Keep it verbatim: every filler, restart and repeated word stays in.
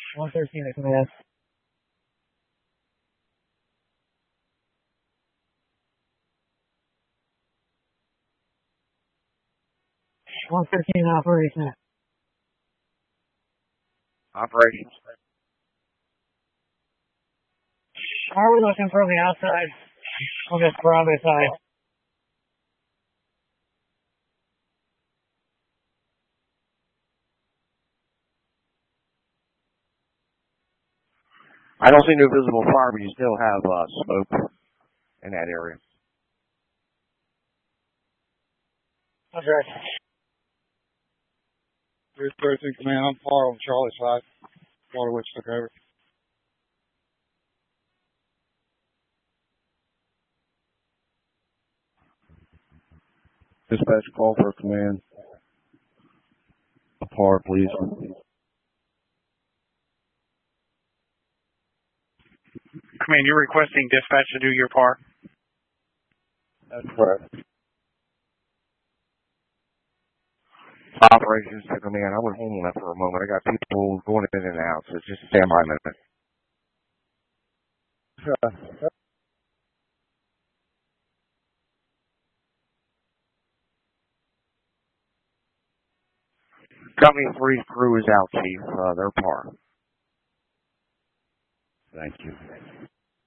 one thirteen to command. one fifteen operation. Operations. How are we looking from the outside on this Bravo side? I don't see no visible fire, but you still have uh, smoke in that area. That's right. three thirteen command, I'm far on Charlie's side. Water Witch took over. Dispatch call for command. A par, please. Command, you're requesting dispatch to do your part? That's correct. Operations to command. I would hold on that for a moment. I got people going in and out, so just stand by a minute. Uh, Company three's crew is out, Chief. Uh, they're par. Thank you.